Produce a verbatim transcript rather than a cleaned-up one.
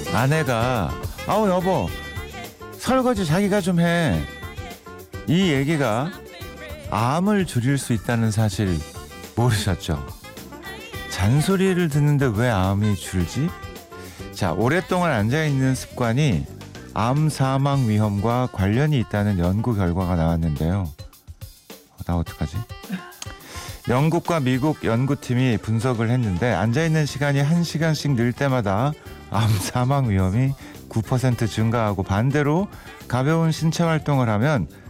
아내가 아우 여보 설거지 자기가 좀 해. 이 얘기가 암을 줄일 수 있다는 사실 모르셨죠? 잔소리를 듣는데 왜 암이 줄지? 자, 오랫동안 앉아있는 습관이 암 사망 위험과 관련이 있다는 연구 결과가 나왔는데요. 어, 나 어떡하지? 영국과 미국 연구팀이 분석을 했는데 앉아있는 시간이 한 시간씩 늘 때마다 암 사망 위험이 구 퍼센트 증가하고 반대로 가벼운 신체 활동을 하면